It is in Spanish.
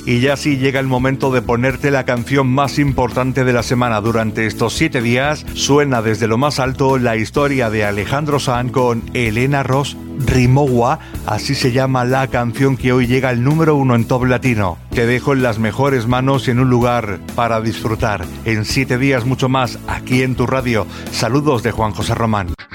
Y ya sí llega el momento de ponerte la canción más importante de la semana. Durante estos 7 días suena desde lo más alto la historia de Alejandro Sanz con Elena Ross Rimowa, así se llama la canción que hoy llega al número 1 en Top Latino. Te dejo en las mejores manos y en un lugar para disfrutar. En 7 días mucho más aquí en tu radio. Saludos de Juan José Román.